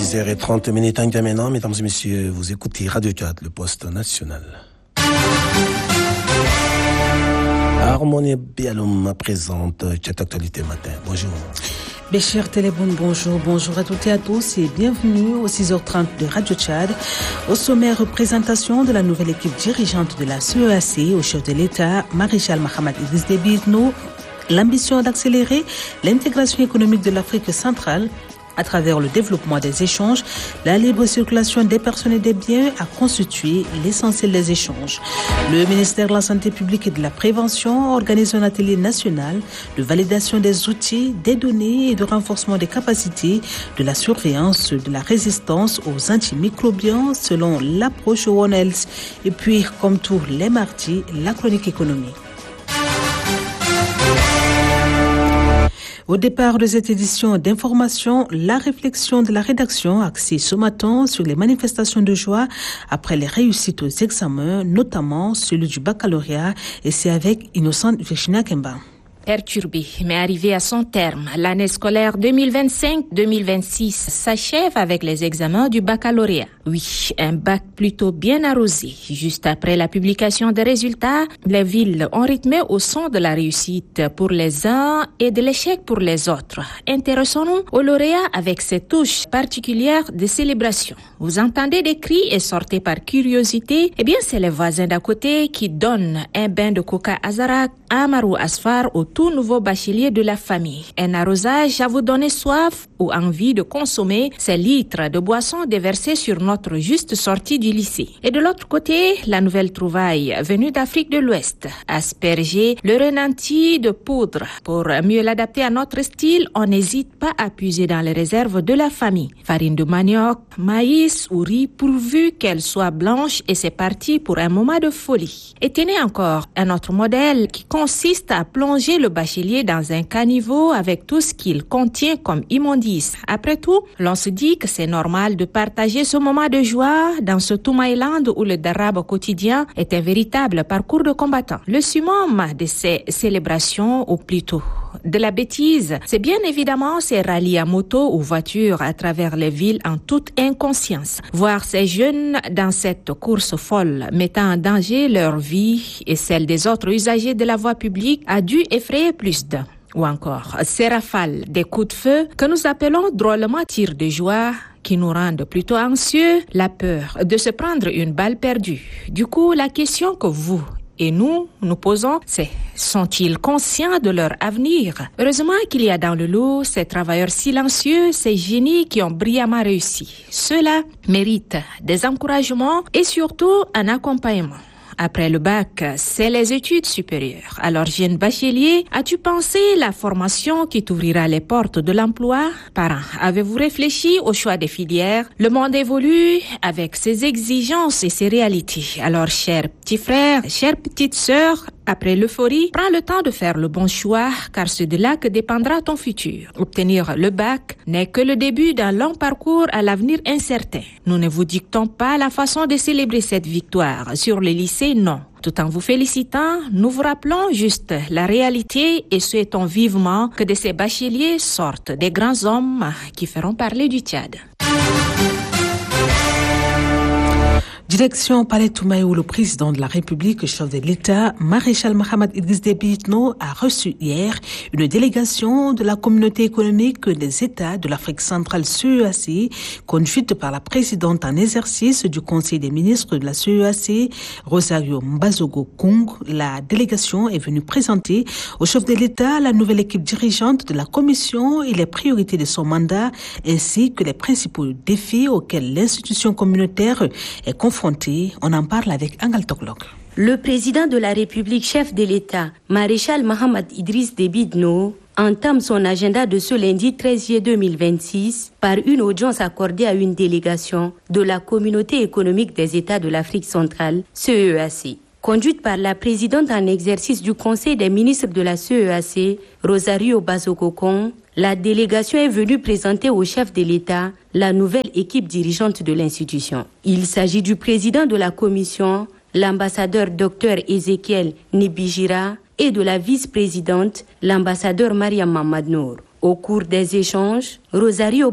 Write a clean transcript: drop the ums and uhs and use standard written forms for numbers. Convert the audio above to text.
6h30 en Gamenan, mesdames et messieurs, vous écoutez Radio Tchad, le poste national. Harmonie Bialoum présente Tchad Actualité Matin. Bonjour. Béchir Téléboun, bonjour à toutes et à tous et bienvenue aux 6h30 de Radio Tchad. Au sommaire, représentation de la nouvelle équipe dirigeante de la CEAC au chef de l'État, Maréchal Mohamed Idriss Déby Itno, l'ambition d'accélérer l'intégration économique de l'Afrique centrale à travers le développement des échanges. La libre circulation des personnes et des biens a constitué l'essentiel des échanges. Le ministère de la Santé publique et de la Prévention organise un atelier national de validation des outils, des données et de renforcement des capacités de la surveillance de la résistance aux antimicrobiens selon l'approche One Health. Et puis, comme tous les mardis, la chronique économique. Au départ de cette édition d'information, la réflexion de la rédaction axée ce matin sur les manifestations de joie après les réussites aux examens, notamment celui du baccalauréat, et c'est avec Innocente Virginia Kemba. Perturbée, mais arrivée à son terme, l'année scolaire 2025-2026 s'achève avec les examens du baccalauréat. Oui, un bac plutôt bien arrosé. Juste après la publication des résultats, les villes ont rythmé au son de la réussite pour les uns et de l'échec pour les autres. Intéressons-nous au lauréat avec ses touches particulières de célébration. Vous entendez des cris et sortez par curiosité. Eh bien, c'est les voisins d'à côté qui donnent un bain de coca Azarak, Amarou Asfar au tout nouveau bachelier de la famille. Un arrosage à vous donner soif ou envie de consommer ces litres de boissons déversés sur notre juste sortie du lycée. Et de l'autre côté, la nouvelle trouvaille venue d'Afrique de l'Ouest. Asperger le renanti de poudre. Pour mieux l'adapter à notre style, on n'hésite pas à puiser dans les réserves de la famille. Farine de manioc, maïs ou riz pourvu qu'elle soit blanche et c'est parti pour un moment de folie. Et tenez encore un autre modèle qui consiste à plonger le bachelier dans un caniveau avec tout ce qu'il contient comme immondice. Après tout, l'on se dit que c'est normal de partager ce moment de joie dans ce Toumaïland où le darabe quotidien est un véritable parcours de combattant. Le summum de ces célébrations, ou plutôt de la bêtise, c'est bien évidemment ces rallyes à moto ou voiture à travers les villes en toute inconscience. Voir ces jeunes dans cette course folle mettant en danger leur vie et celle des autres usagers de la voie publique a dû effrayer plus d'un. Ou encore, ces rafales des coups de feu que nous appelons drôlement tirs de joie qui nous rendent plutôt anxieux, la peur de se prendre une balle perdue. Du coup, la question que vous et nous posons, c'est: sont-ils conscients de leur avenir? Heureusement qu'il y a dans le lot ces travailleurs silencieux, ces génies qui ont brillamment réussi. Ceux-là méritent des encouragements et surtout un accompagnement. Après le bac, c'est les études supérieures. Alors, jeune bachelier, as-tu pensé la formation qui t'ouvrira les portes de l'emploi? Parents, avez-vous réfléchi au choix des filières? Le monde évolue avec ses exigences et ses réalités. Alors, chers petits frères, chères petites sœurs, après l'euphorie, prends le temps de faire le bon choix, car c'est de là que dépendra ton futur. Obtenir le bac n'est que le début d'un long parcours à l'avenir incertain. Nous ne vous dictons pas la façon de célébrer cette victoire. Sur le lycée, non. Tout en vous félicitant, nous vous rappelons juste la réalité et souhaitons vivement que de ces bacheliers sortent des grands hommes qui feront parler du Tchad. Direction Palais Toumaï où le président de la République, chef de l'État, Maréchal Mohamed Idriss Déby Itno, a reçu hier une délégation de la communauté économique des États de l'Afrique centrale CEAC, conduite par la présidente en exercice du Conseil des ministres de la CEAC, Rosario Mbazogo Kung. La délégation est venue présenter au chef de l'État la nouvelle équipe dirigeante de la Commission et les priorités de son mandat, ainsi que les principaux défis auxquels l'institution communautaire est confrontée. On en parle avec Angal Toklok. Le président de la République, chef de l'État, Maréchal Mohamed Idriss Déby Itno, entame son agenda de ce lundi 13 juillet 2026 par une audience accordée à une délégation de la Communauté économique des États de l'Afrique centrale, CEAC. Conduite par la présidente en exercice du Conseil des ministres de la CEAC, Rosario Bazogokong, la délégation est venue présenter au chef de l'État la nouvelle équipe dirigeante de l'institution. Il s'agit du président de la commission, l'ambassadeur Dr Ezekiel Nibijira, et de la vice-présidente, l'ambassadeur Mariam Mamadnour. Au cours des échanges, Rosario